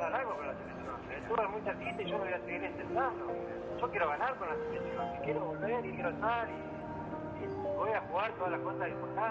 lograr algo con la selección. Estuve muy cerquita y yo me voy a seguir intentando. Yo quiero ganar con la selección, y quiero volver y quiero estar y voy a jugar todas las cosas importantes.